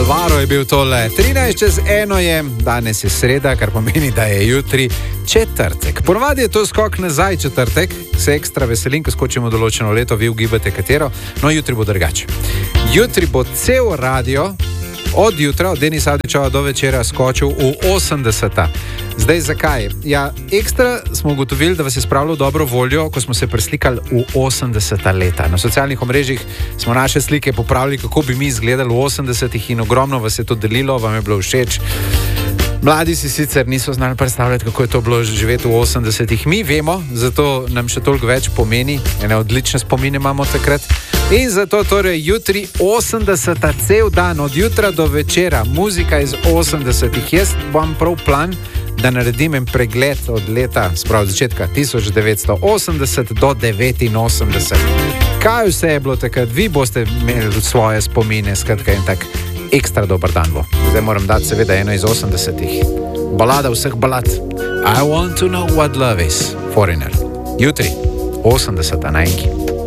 Alvaro je bil tole. 13:01 je, danes je sreda, kar pomeni, da je jutri četrtek. Ponovadi je to skok nazaj četrtek, se ekstra veselim, ko skočimo določeno leto, vi ugibate katero, no jutri bo drugače. Jutri bo cel radio od jutra, od Denisa Avdićeva do večera skočil v 80. Zdaj zakaj? Ja, ekstra smo ugotovili, da vas je spravilo dobro voljo, ko smo se preslikali v 80. leta. Na socialnih omrežjih smo naše slike popravili, kako bi mi izgledali v 80. in ogromno vas je to delilo, vam je bilo všeč. Mladi si sicer niso znali predstavljati, kako je to bilo živeti v 80. Mi vemo, zato nam še toliko več pomeni, ene odlične spomine imamo takrat. In zato torej jutri 80. cel dan, od jutra do večera, muzika iz 80. Jaz vam prav plan, da naredim en pregled od leta, sprav začetka 1980 do 89. Kaj vse je bilo takrat? Vi boste imeli svoje spomine, skratka in tak ekstra dober dan bo. Zdaj moram dati seveda eno iz 80. Balada vseh balad. I want to know what love is. Foreigner. Jutri 80. na enki.